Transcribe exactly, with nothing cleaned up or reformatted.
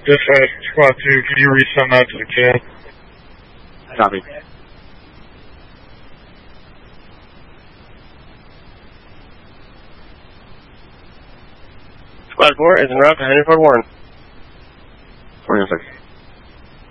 Dispatch, Squad two, can you resend that to the kid? Copy. Squad four is en route to Henry Ford Warren. Four, yes, sir.